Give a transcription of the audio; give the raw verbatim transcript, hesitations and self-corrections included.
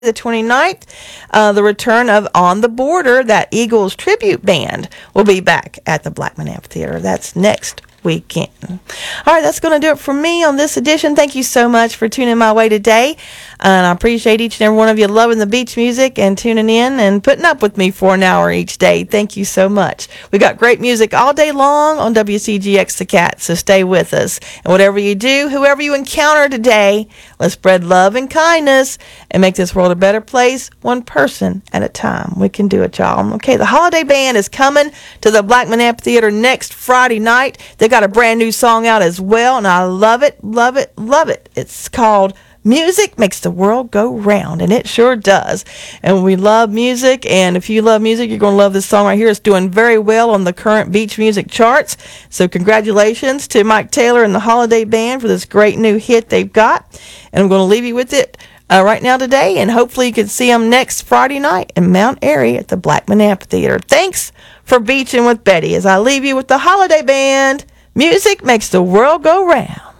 the twenty-ninth, uh, the return of On the Border, that Eagles tribute band, will be back at the Blackman Amphitheater. That's next weekend. All right, that's going to do it for me on this edition. Thank you so much for tuning my way today. And I appreciate each and every one of you loving the beach music and tuning in and putting up with me for an hour each day. Thank you so much. We got great music all day long on W C G X The Cat, so stay with us. And whatever you do, whoever you encounter today, let's spread love and kindness and make this world a better place, one person at a time. We can do it, y'all. Okay, the Holiday Band is coming to the Blackman Amphitheater next Friday night. They got a brand new song out as well, and I love it, love it, love it. It's called Music Makes the World Go Round, and it sure does. And we love music, and if you love music, you're going to love this song right here. It's doing very well on the current beach music charts. So congratulations to Mike Taylor and the Holiday Band for this great new hit they've got. And I'm going to leave you with it uh, right now today, and hopefully you can see them next Friday night in Mount Airy at the Blackman Amphitheater. Thanks for beaching with Betty as I leave you with the Holiday Band. Music makes the world go round.